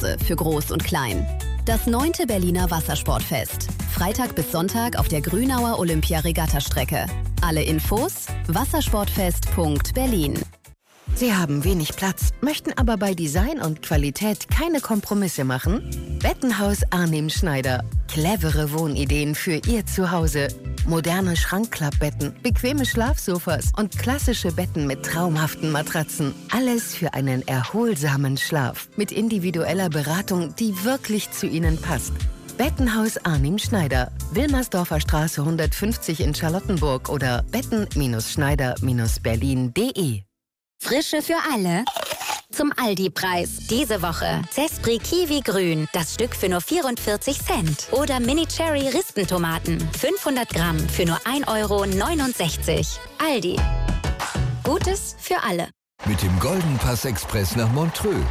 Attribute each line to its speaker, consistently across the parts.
Speaker 1: Chance für Groß und Klein. Das 9. Berliner Wassersportfest. Freitag bis Sonntag auf der Grünauer Olympia-Regatta-Strecke. Alle Infos: wassersportfest.berlin.
Speaker 2: Sie haben wenig Platz, möchten aber bei Design und Qualität keine Kompromisse machen? Bettenhaus Arnim Schneider. Clevere Wohnideen für Ihr Zuhause. Moderne Schrankklappbetten, bequeme Schlafsofas und klassische Betten mit traumhaften Matratzen. Alles für einen erholsamen Schlaf. Mit individueller Beratung, die wirklich zu Ihnen passt. Bettenhaus Arnim Schneider. Wilmersdorfer Straße 150 in Charlottenburg oder betten-schneider-berlin.de.
Speaker 3: Frische für alle. Zum Aldi-Preis. Diese Woche Zespri Kiwi Grün, das Stück für nur 44 Cent. Oder Mini Cherry Rispentomaten, 500 Gramm für nur 1,69 €. Aldi. Gutes für alle.
Speaker 4: Mit dem Golden Pass Express nach Montreux.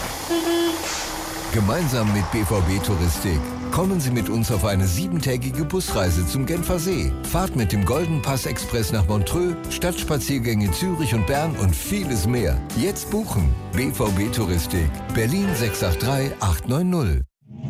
Speaker 4: Gemeinsam mit BVB Touristik kommen Sie mit uns auf eine 7-tägige Busreise zum Genfersee. Fahrt mit dem Golden Pass Express nach Montreux, Stadtspaziergänge Zürich und Bern und vieles mehr. Jetzt buchen. BVB Touristik. Berlin 683 890.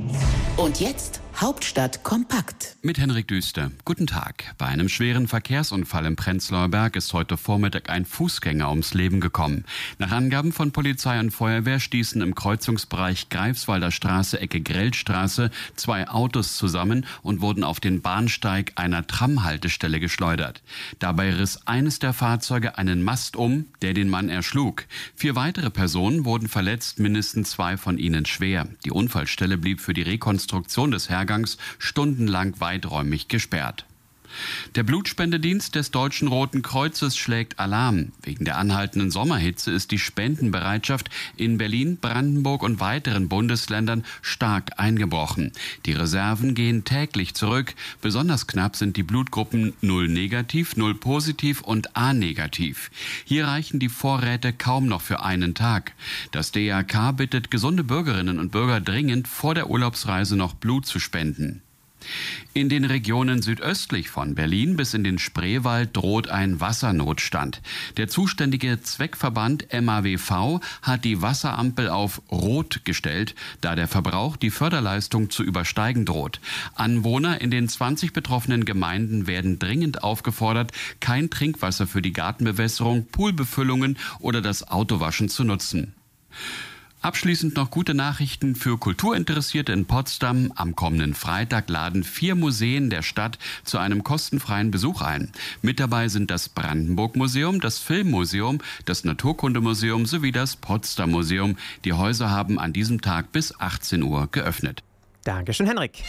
Speaker 5: Und jetzt Hauptstadt kompakt.
Speaker 6: Mit Henrik Düster. Guten Tag. Bei einem schweren Verkehrsunfall im Prenzlauer Berg ist heute Vormittag ein Fußgänger ums Leben gekommen. Nach Angaben von Polizei und Feuerwehr stießen im Kreuzungsbereich Greifswalder Straße, Ecke Grellstraße, 2 Autos zusammen und wurden auf den Bahnsteig einer Tramhaltestelle geschleudert. Dabei riss eines der Fahrzeuge einen Mast um, der den Mann erschlug. 4 weitere Personen wurden verletzt, mindestens 2 von ihnen schwer. Die Unfallstelle blieb für die Rekonstruktion des Hergangs stundenlang weiträumig gesperrt. Der Blutspendedienst des Deutschen Roten Kreuzes schlägt Alarm. Wegen der anhaltenden Sommerhitze ist die Spendenbereitschaft in Berlin, Brandenburg und weiteren Bundesländern stark eingebrochen. Die Reserven gehen täglich zurück. Besonders knapp sind die Blutgruppen 0 negativ, 0 positiv und A negativ. Hier reichen die Vorräte kaum noch für einen Tag. Das DRK bittet gesunde Bürgerinnen und Bürger dringend, vor der Urlaubsreise noch Blut zu spenden. In den Regionen südöstlich von Berlin bis in den Spreewald droht ein Wassernotstand. Der zuständige Zweckverband MAWV hat die Wasserampel auf Rot gestellt, da der Verbrauch die Förderleistung zu übersteigen droht. Anwohner in den 20 betroffenen Gemeinden werden dringend aufgefordert, kein Trinkwasser für die Gartenbewässerung, Poolbefüllungen oder das Autowaschen zu nutzen. Abschließend noch gute Nachrichten für Kulturinteressierte in Potsdam. Am kommenden Freitag laden 4 Museen der Stadt zu einem kostenfreien Besuch ein. Mit dabei sind das Brandenburg-Museum, das Filmmuseum, das Naturkundemuseum sowie das Potsdam-Museum. Die Häuser haben an diesem Tag bis 18 Uhr geöffnet.
Speaker 7: Dankeschön, Henrik.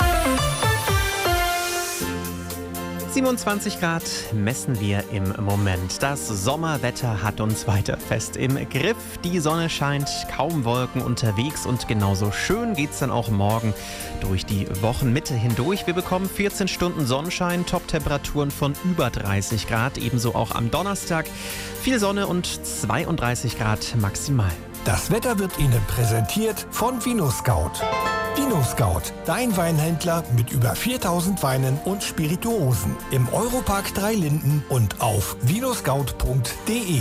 Speaker 7: 27 Grad messen wir im Moment. Das Sommerwetter hat uns weiter fest im Griff. Die Sonne scheint, kaum Wolken unterwegs und genauso schön geht's dann auch morgen durch die Wochenmitte hindurch. Wir bekommen 14 Stunden Sonnenschein, Top-Temperaturen von über 30 Grad, ebenso auch am Donnerstag. Viel Sonne und 32 Grad maximal.
Speaker 8: Das Wetter wird Ihnen präsentiert von VinoScout. VinoScout, dein Weinhändler mit über 4000 Weinen und Spirituosen. Im Europark 3 Linden und auf vinoscout.de.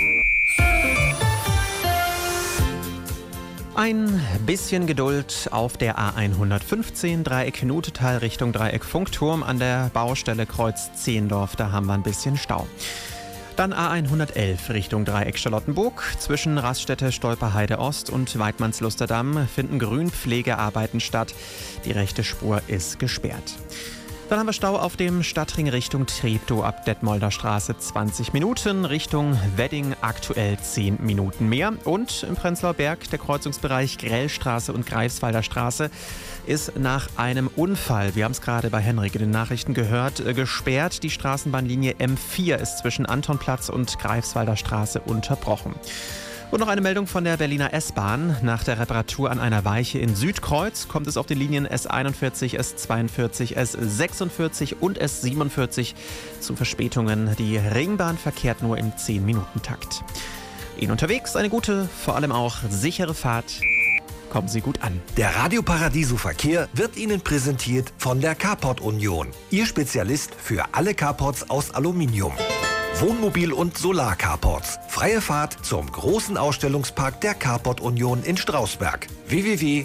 Speaker 7: Ein bisschen Geduld auf der A115, Dreieck Nutetal Richtung Dreieck Funkturm an der Baustelle Kreuz Zehndorf. Da haben wir ein bisschen Stau. Dann A111 Richtung Dreieck Charlottenburg. Zwischen Raststätte Stolperheide Ost und Weidmannslusterdam finden Grünpflegearbeiten statt. Die rechte Spur ist gesperrt. Dann haben wir Stau auf dem Stadtring Richtung Treptow ab Detmolder Straße 20 Minuten, Richtung Wedding aktuell 10 Minuten mehr. Und im Prenzlauer Berg der Kreuzungsbereich Grellstraße und Greifswalder Straße ist nach einem Unfall, wir haben es gerade bei Henrik in den Nachrichten gehört, gesperrt. Die Straßenbahnlinie M4 ist zwischen Antonplatz und Greifswalder Straße unterbrochen. Und noch eine Meldung von der Berliner S-Bahn. Nach der Reparatur an einer Weiche in Südkreuz kommt es auf den Linien S41, S42, S46 und S47 zu Verspätungen. Die Ringbahn verkehrt nur im 10-Minuten-Takt. Ihnen unterwegs eine gute, vor allem auch sichere Fahrt. Kommen Sie gut an.
Speaker 8: Der Radio Paradiso Verkehr wird Ihnen präsentiert von der Carport Union. Ihr Spezialist für alle Carports aus Aluminium. Wohnmobil- und Solar-Carports. Freie Fahrt zum großen Ausstellungspark der Carport Union in Strausberg. www